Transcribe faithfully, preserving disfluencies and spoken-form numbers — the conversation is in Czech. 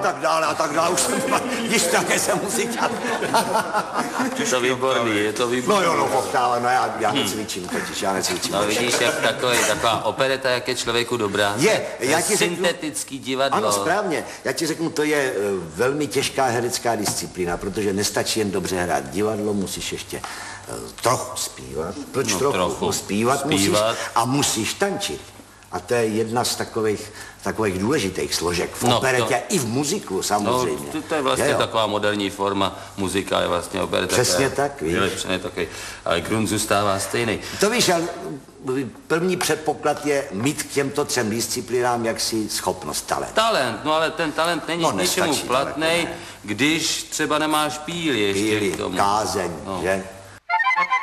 tak dále a tak dále. Už jsem třeba, když také jsem muzikant. Je to výborný, je to výborný. No jo, no, pochtále, no já, já necvičím totiž, já necvičím. No vidíš, jak takový, taková opereta, jak je člověku dobrá. Je, já ti řeknu... Syntetický divadlo. Ano, správně. Já ti řeknu, to je uh, velmi těžká herecká disciplína, protože nestačí jen dobře hrát divadlo, musíš ještě uh, trochu zpívat. Proč no, trochu? trochu. No, zpívat, zpívat musíš a musíš tančit. A to je jedna z takových, takových důležitých složek v no, operetě to... i v muziku samozřejmě. No, to, to je vlastně je, taková moderní forma muzika, je vlastně opereta. Přesně tak, víš. Přesně takový, ale grunt zůstává stejný. To víš, ale první předpoklad je mít k těmto třem disciplínám jaksi schopnost, talent. Talent, no ale ten talent není no, k ničemu platnej, když třeba nemáš píli ještě píli, k tomu. kázeň, no. že?